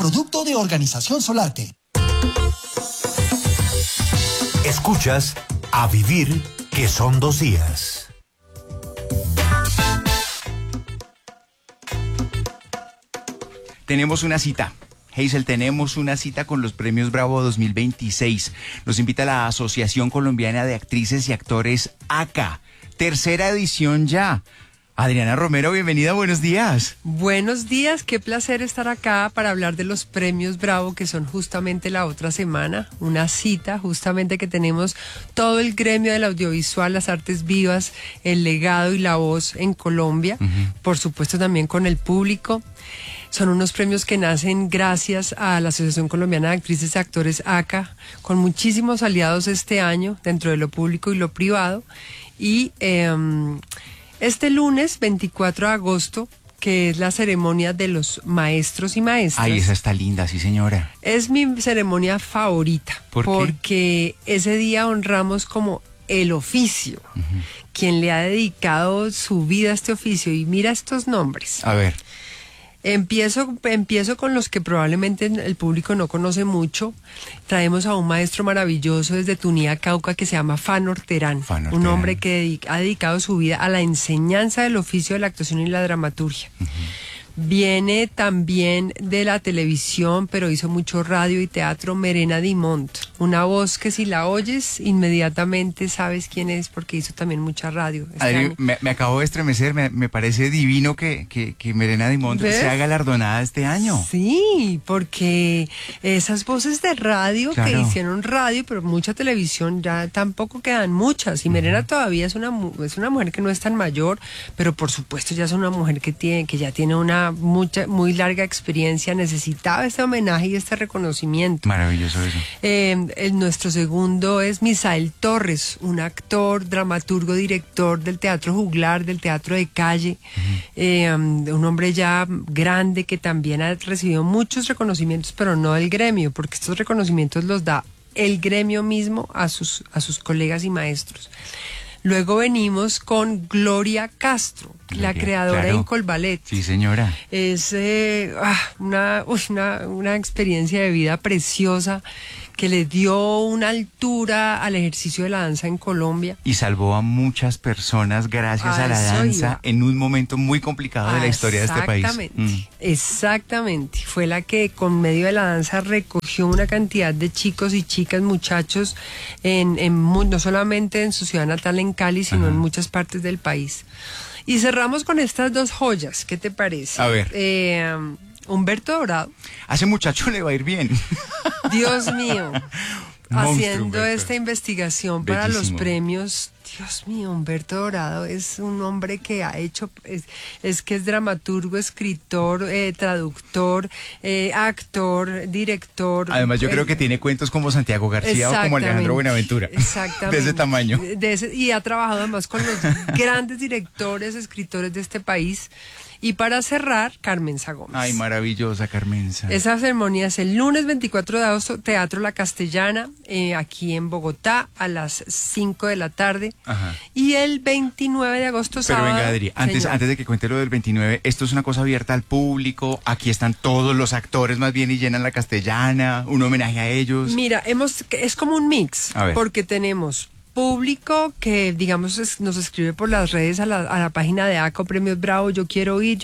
producto de Organización Solarte. Escuchas A Vivir, que son 2 días. Tenemos una cita. Hazel, tenemos una cita con los Premios Bravo 2026. Nos invita la Asociación Colombiana de Actrices y Actores ACA. Tercera edición ya. Adriana Romero, bienvenida, buenos días. Buenos días, qué placer estar acá para hablar de los Premios Bravo, que son justamente la otra semana, una cita justamente que tenemos todo el gremio del audiovisual, las artes vivas, el legado y la voz en Colombia, por supuesto también con el público. Son unos premios que nacen gracias a la Asociación Colombiana de Actrices y Actores ACA, con muchísimos aliados este año, dentro de lo público y lo privado, y este lunes 24 de agosto, que es la ceremonia de los maestros y maestras. Ay, esa está linda, sí señora. Es mi ceremonia favorita. ¿Por qué? Porque ese día honramos como el oficio, quien le ha dedicado su vida a este oficio. Y mira estos nombres. A ver. Empiezo con los que probablemente el público no conoce mucho. Traemos a un maestro maravilloso desde Tunía, Cauca, que se llama Fanor Terán. Un hombre que ha dedicado su vida a la enseñanza del oficio de la actuación y la dramaturgia. Viene también de la televisión, pero hizo mucho radio y teatro, Merena Dimont. Una voz que si la oyes, inmediatamente sabes quién es, porque hizo también mucha radio. Adri, me acabo de estremecer, me parece divino que Merena Dimont sea galardonada este año. Sí, porque esas voces de radio, claro, que hicieron radio, pero mucha televisión, ya tampoco quedan muchas. Y Merena todavía es una mujer que no es tan mayor, pero por supuesto ya es una mujer que ya tiene una muy larga experiencia, necesitaba este homenaje y este reconocimiento. Maravilloso eso. Nuestro segundo es Misael Torres, un actor, dramaturgo, director del Teatro Juglar, del Teatro de Calle, un hombre ya grande que también ha recibido muchos reconocimientos, pero no del gremio, porque estos reconocimientos los da el gremio mismo a sus colegas y maestros. Luego venimos con Gloria Castro, la creadora de Incolballet. Sí, señora. Es una experiencia de vida preciosa que le dio una altura al ejercicio de la danza en Colombia. Y salvó a muchas personas gracias a la danza en un momento muy complicado de la historia de este país. Exactamente. Fue la que con medio de la danza recogió una cantidad de chicos y chicas, muchachos, no solamente en su ciudad natal, en Cali, sino en muchas partes del país. Y cerramos con estas dos joyas, ¿qué te parece? A ver. Humberto Dorado. A ese muchacho le va a ir bien. Dios mío. Haciendo esta investigación para los premios. Dios mío, Humberto Dorado es un hombre que ha hecho, es dramaturgo, escritor, traductor, actor, director. Además yo creo que tiene cuentos como Santiago García o como Alejandro Buenaventura. Exactamente. De ese tamaño. Y ha trabajado además con los grandes directores, escritores de este país. Y para cerrar, Carmenza Gómez. Ay, maravillosa Carmenza. Esa ceremonia es el lunes 24 de agosto, Teatro La Castellana, aquí en Bogotá, a las 5 de la tarde. Ajá. Y el 29 de agosto, sábado. Pero venga, Adri, antes de que cuente lo del 29, esto es una cosa abierta al público, aquí están todos los actores más bien y llenan La Castellana, un homenaje a ellos. Mira, es como un mix, porque tenemos público que, digamos, nos escribe por las redes a la página de ACA Premios Bravo, yo quiero ir,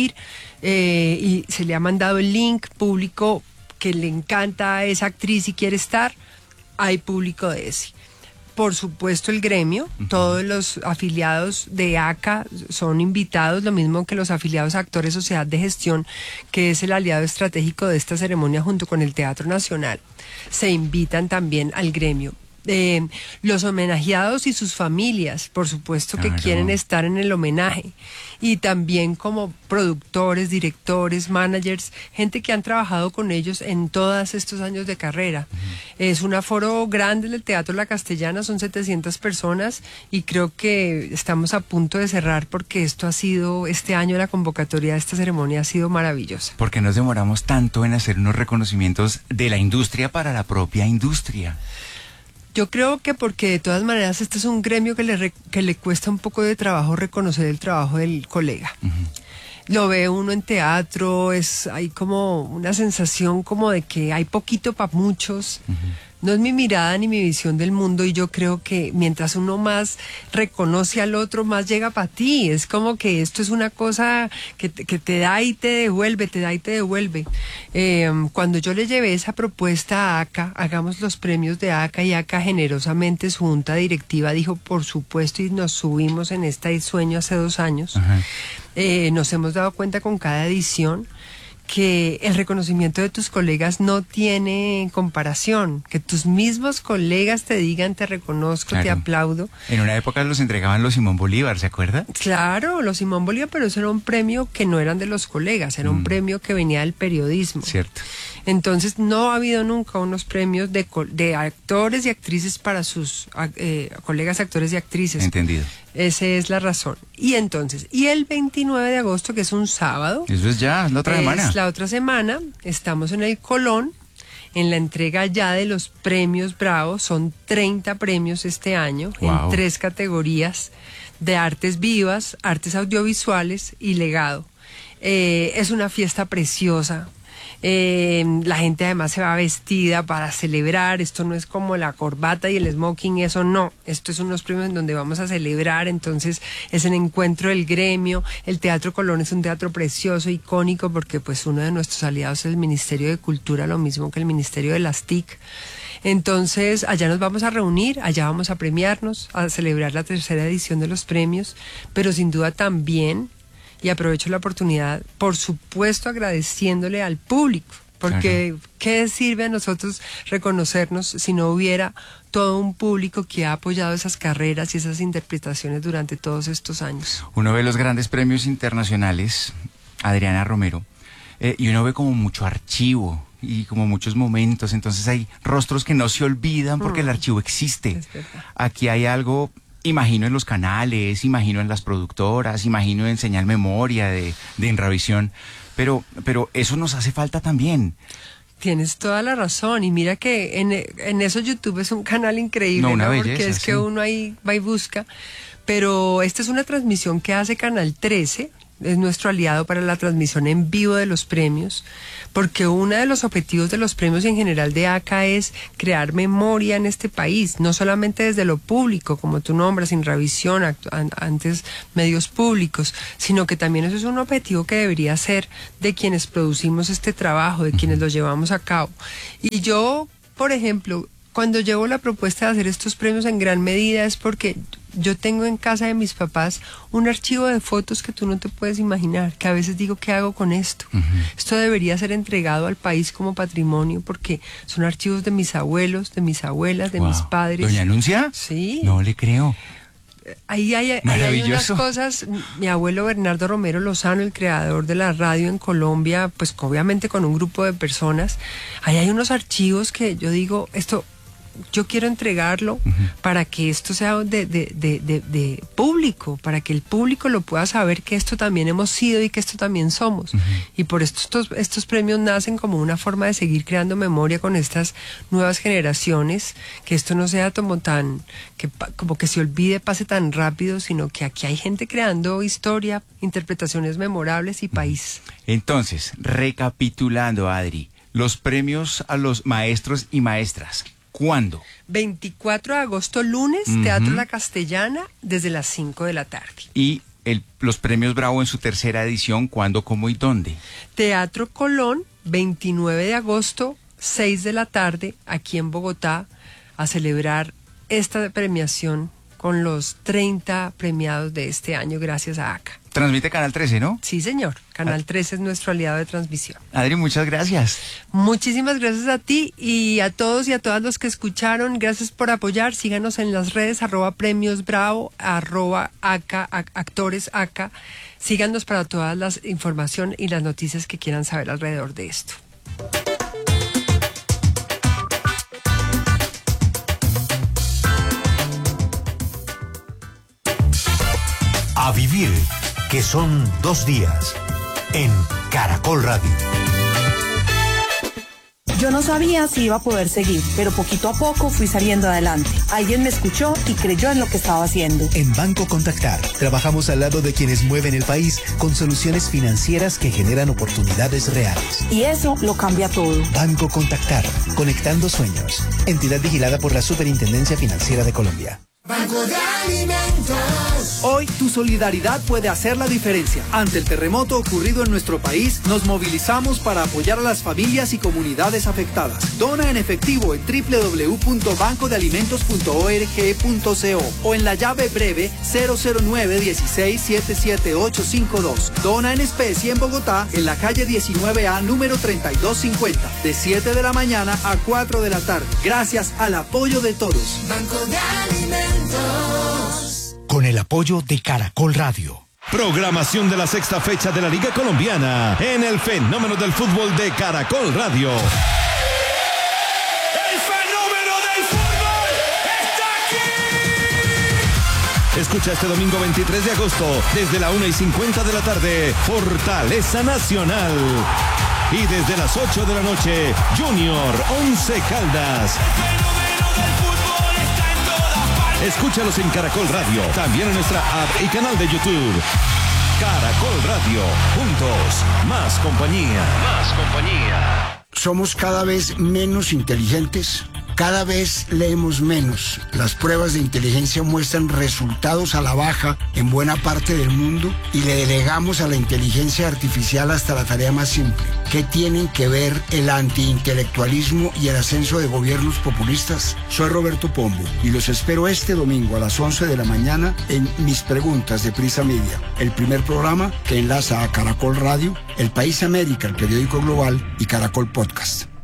y se le ha mandado el link. Público que le encanta a esa actriz y quiere estar, hay público de ese. Por supuesto el gremio, todos los afiliados de ACA son invitados, lo mismo que los afiliados a Actores Sociedad de Gestión, que es el aliado estratégico de esta ceremonia junto con el Teatro Nacional, se invitan también al gremio. Los homenajeados y sus familias, por supuesto que quieren estar en el homenaje, y también como productores, directores, managers, gente que han trabajado con ellos en todos estos años de carrera. Es un aforo grande del Teatro La Castellana, son 700 personas, y creo que estamos a punto de cerrar porque este año la convocatoria de esta ceremonia ha sido maravillosa. ¿Por qué nos demoramos tanto en hacer unos reconocimientos de la industria para la propia industria? Yo creo que porque de todas maneras este es un gremio que le cuesta un poco de trabajo reconocer el trabajo del colega. Lo ve uno en teatro, hay como una sensación como de que hay poquito para muchos. No es mi mirada ni mi visión del mundo, y yo creo que mientras uno más reconoce al otro, más llega para ti. Es como que esto es una cosa que te da y te devuelve, te da y te devuelve. Cuando yo le llevé esa propuesta a ACA, hagamos los premios de ACA, y ACA generosamente, su junta directiva, dijo por supuesto, y nos subimos en este sueño hace 2 años. Nos hemos dado cuenta con cada edición que el reconocimiento de tus colegas no tiene comparación, que tus mismos colegas te digan te reconozco, claro, te aplaudo. En una época los entregaban los Simón Bolívar, ¿se acuerda? Claro, los Simón Bolívar, pero eso era un premio que no eran de los colegas, era un premio que venía del periodismo. Cierto. Entonces no ha habido nunca unos premios de actores y actrices para sus colegas actores y actrices. Entendido. Esa es la razón. Y entonces, y el 29 de agosto, que es un sábado. Eso es ya, la otra semana. Es la otra semana, estamos en el Colón, en la entrega ya de los premios Bravo. Son 30 premios este año, wow, en 3 categorías de artes vivas, artes audiovisuales y legado. Es una fiesta preciosa. La gente además se va vestida para celebrar. Esto no es como la corbata y el smoking, eso no. Esto es unos premios en donde vamos a celebrar. Entonces es el encuentro del gremio. El Teatro Colón es un teatro precioso, icónico, porque pues uno de nuestros aliados es el Ministerio de Cultura, lo mismo que el Ministerio de las TIC. Entonces allá nos vamos a reunir, allá vamos a premiarnos, a celebrar la 3ª edición de los premios, pero sin duda también, y aprovecho la oportunidad, por supuesto agradeciéndole al público, porque claro, ¿qué sirve a nosotros reconocernos si no hubiera todo un público que ha apoyado esas carreras y esas interpretaciones durante todos estos años? Uno ve los grandes premios internacionales, Adriana Romero, y uno ve como mucho archivo y como muchos momentos, entonces hay rostros que no se olvidan porque el archivo existe. Es verdad. Aquí hay algo, imagino en los canales, imagino en las productoras, imagino en Señal Memoria de Enravisión, pero eso nos hace falta también. Tienes toda la razón, y mira que en eso YouTube es un canal increíble, no, una belleza, porque es sí, que uno ahí va y busca, pero esta es una transmisión que hace Canal 13, es nuestro aliado para la transmisión en vivo de los premios, porque uno de los objetivos de los premios y en general de ACA es crear memoria en este país, no solamente desde lo público, como tú nombras, Enravisión, antes medios públicos, sino que también eso es un objetivo que debería ser de quienes producimos este trabajo, de quienes lo llevamos a cabo. Y yo, por ejemplo, cuando llevo la propuesta de hacer estos premios, en gran medida es porque yo tengo en casa de mis papás un archivo de fotos que tú no te puedes imaginar, que a veces digo, ¿qué hago con esto? Esto debería ser entregado al país como patrimonio, porque son archivos de mis abuelos, de mis abuelas, de mis padres. ¿Doña Anuncia? Sí. No le creo. Ahí hay unas cosas. Mi abuelo Bernardo Romero Lozano, el creador de la radio en Colombia, pues obviamente con un grupo de personas, ahí hay unos archivos que yo digo, esto yo quiero entregarlo para que esto sea de público, para que el público lo pueda saber, que esto también hemos sido y que esto también somos. Y por estos premios nacen como una forma de seguir creando memoria con estas nuevas generaciones, que esto no sea como que se olvide, pase tan rápido, sino que aquí hay gente creando historia, interpretaciones memorables y país. Entonces, recapitulando, Adri, los premios a los maestros y maestras, ¿cuándo? 24 de agosto, lunes, Teatro La Castellana, desde las 5 de la tarde. Y los premios Bravo en su 3ª edición, ¿cuándo, cómo y dónde? Teatro Colón, 29 de agosto, 6 de la tarde, aquí en Bogotá, a celebrar esta premiación con los 30 premiados de este año, gracias a ACA. Transmite Canal 13, ¿no? Sí, señor. Canal 13 es nuestro aliado de transmisión. Adri, muchas gracias. Muchísimas gracias a ti y a todos y a todas los que escucharon. Gracias por apoyar. Síganos en las redes, @premiosbravo, @ACA, actores ACA. Síganos para todas las información y las noticias que quieran saber alrededor de esto. A vivir, que son 2 días, en Caracol Radio. Yo no sabía si iba a poder seguir, pero poquito a poco fui saliendo adelante. Alguien me escuchó y creyó en lo que estaba haciendo. En Banco Contactar, trabajamos al lado de quienes mueven el país con soluciones financieras que generan oportunidades reales. Y eso lo cambia todo. Banco Contactar, conectando sueños. Entidad vigilada por la Superintendencia Financiera de Colombia. Banco de Alimentos. Hoy tu solidaridad puede hacer la diferencia. Ante el terremoto ocurrido en nuestro país, nos movilizamos para apoyar a las familias y comunidades afectadas. Dona en efectivo en www.bancodealimentos.org.co o en la llave breve 009-16-77852. Dona en especie en Bogotá, en la calle 19A, número 3250, de 7 de la mañana a 4 de la tarde. Gracias al apoyo de todos. Banco de Alimentos. Con el apoyo de Caracol Radio. Programación de la sexta fecha de la Liga Colombiana en el fenómeno del fútbol de Caracol Radio. ¡El fenómeno del fútbol está aquí! Escucha este domingo 23 de agosto desde la 1:50 de la tarde, Fortaleza Nacional. Y desde las 8 de la noche, Junior Once Caldas. Escúchalos en Caracol Radio, también en nuestra app y canal de YouTube. Caracol Radio, juntos, más compañía. Más compañía. Somos cada vez menos inteligentes, cada vez leemos menos. Las pruebas de inteligencia muestran resultados a la baja en buena parte del mundo y le delegamos a la inteligencia artificial hasta la tarea más simple. ¿Qué tienen que ver el antiintelectualismo y el ascenso de gobiernos populistas? Soy Roberto Pombo y los espero este domingo a las 11 de la mañana en Mis Preguntas de Prisa Media, el primer programa que enlaza a Caracol Radio, El País América, el periódico global, y Caracol Podcast.